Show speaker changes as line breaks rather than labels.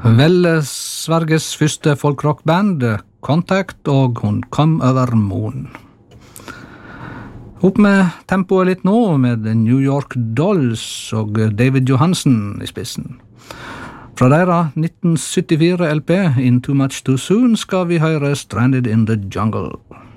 Vel, Sveriges første folkrockband, Contact, og Hun kom over moon. Opp med tempoet litt nå, med New York Dolls og David Johansen i spissen. Fra deres 1974 LP, In Too Much Too Soon, skal vi høre Stranded in the Jungle.